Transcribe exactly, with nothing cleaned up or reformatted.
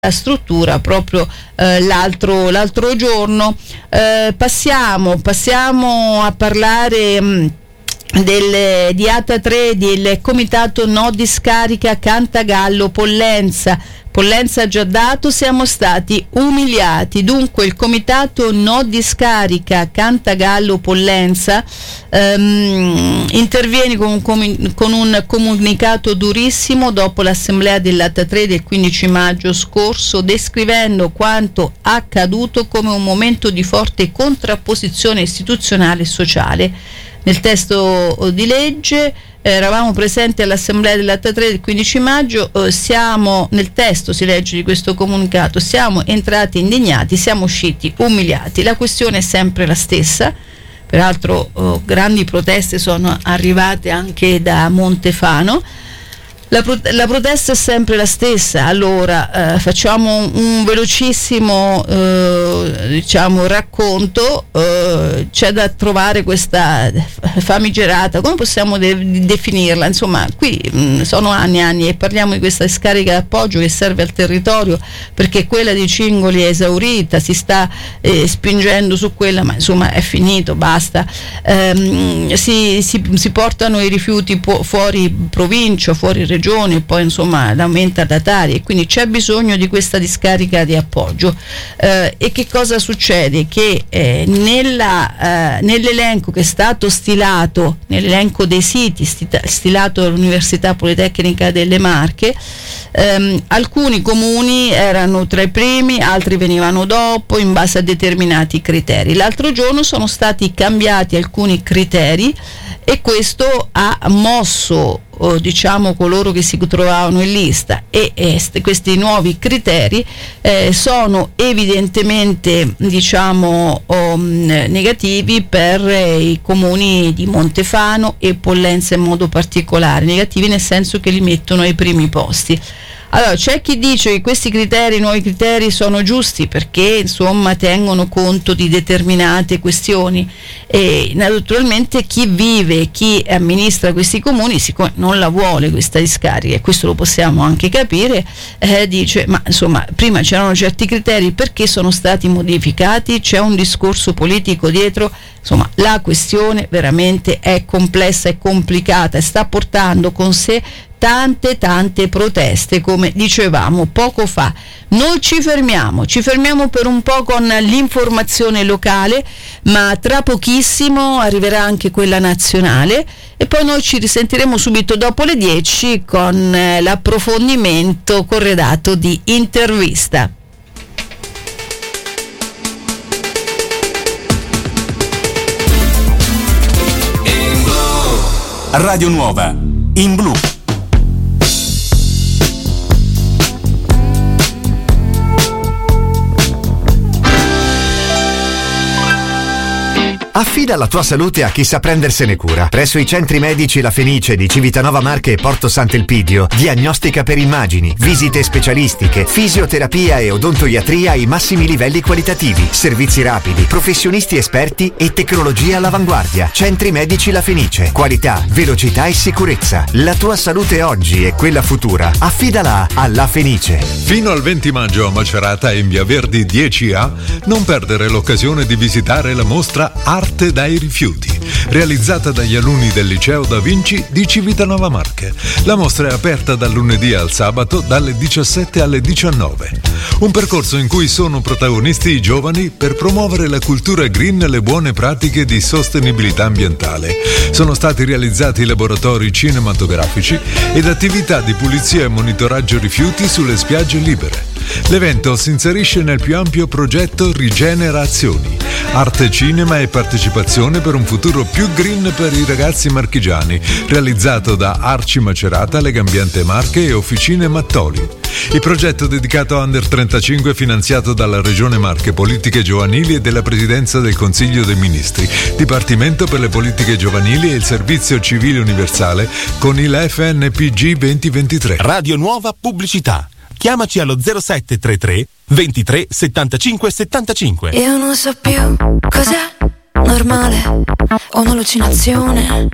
struttura proprio eh, l'altro, l'altro giorno. Eh, passiamo, passiamo a parlare mh, del, di A T A tre, del comitato no discarica Cantagallo Pollenza. Pollenza ha già dato, siamo stati umiliati. Dunque il comitato no discarica Cantagallo Pollenza ehm, interviene con, con un comunicato durissimo dopo l'assemblea dell'A T A tre del quindici maggio scorso, descrivendo quanto accaduto come un momento di forte contrapposizione istituzionale e sociale. Nel testo di legge eravamo presenti all'assemblea dell'A T A tre del quindici maggio, eh, siamo, nel testo si legge di questo comunicato, siamo entrati indignati, siamo usciti umiliati. La questione è sempre la stessa, peraltro eh, grandi proteste sono arrivate anche da Montefano. La, pro- la protesta è sempre la stessa. Allora eh, facciamo un, un velocissimo eh, diciamo racconto. Eh, c'è da trovare questa famigerata, come possiamo de- definirla? Insomma, qui mh, sono anni e anni e parliamo di questa scarica d'appoggio che serve al territorio, perché quella di Cingoli è esaurita, si sta eh, spingendo su quella, ma insomma è finito, basta. Ehm, si, si, si portano i rifiuti po- fuori provincia, fuori regione, e poi insomma l'aumenta datari, e quindi c'è bisogno di questa discarica di appoggio. Eh, e che cosa succede? Che eh, nella, eh, nell'elenco che è stato stilato, nell'elenco dei siti stita, stilato dall'Università Politecnica delle Marche, ehm, alcuni comuni erano tra i primi, altri venivano dopo in base a determinati criteri. L'altro giorno sono stati cambiati alcuni criteri e questo ha mosso oh, diciamo coloro che si trovavano in lista, e eh, questi nuovi criteri eh, sono evidentemente diciamo oh, negativi per eh, i comuni di Montefano e Pollenza in modo particolare, negativi nel senso che li mettono ai primi posti. Allora, c'è chi dice che questi criteri, i nuovi criteri, sono giusti perché insomma tengono conto di determinate questioni, e naturalmente chi vive, chi amministra questi comuni, siccome non la vuole questa discarica, e questo lo possiamo anche capire, eh, dice ma insomma prima c'erano certi criteri, perché sono stati modificati? C'è un discorso politico dietro. Insomma, la questione veramente è complessa e complicata e sta portando con sé tante tante proteste, come dicevamo poco fa. Noi ci fermiamo, ci fermiamo per un po' con l'informazione locale, ma tra pochissimo arriverà anche quella nazionale, e poi noi ci risentiremo subito dopo le dieci con eh, l'approfondimento corredato di intervista. Radio Nuova in blu. Affida la tua salute a chi sa prendersene cura. Presso i centri medici La Fenice di Civitanova Marche e Porto Sant'Elpidio, diagnostica per immagini, visite specialistiche, fisioterapia e odontoiatria ai massimi livelli qualitativi, servizi rapidi, professionisti esperti e tecnologia all'avanguardia. Centri medici La Fenice, qualità, velocità e sicurezza. La tua salute oggi e quella futura, affidala a La Fenice. Fino al venti maggio a Macerata e in Via Verdi dieci A non perdere l'occasione di visitare la mostra Arte dai rifiuti, realizzata dagli alunni del liceo Da Vinci di Civitanova Marche. La mostra è aperta dal lunedì al sabato dalle diciassette alle diciannove. Un percorso in cui sono protagonisti i giovani per promuovere la cultura green e le buone pratiche di sostenibilità ambientale. Sono stati realizzati laboratori cinematografici ed attività di pulizia e monitoraggio rifiuti sulle spiagge libere. L'evento si inserisce nel più ampio progetto Rigenerazioni, arte, cinema e partecipazione per un futuro più green per i ragazzi marchigiani, realizzato da Arci Macerata, Legambiente Marche e Officine Mattoli. Il progetto dedicato a Under trentacinque, finanziato dalla Regione Marche, Politiche Giovanili e della Presidenza del Consiglio dei Ministri, Dipartimento per le Politiche Giovanili e il Servizio Civile Universale con il F N P G duemilaventitré. Radio Nuova Pubblicità. Chiamaci allo zero sette tre tre ventitré settantacinque settantacinque. Io non so più cos'è normale o un'allucinazione.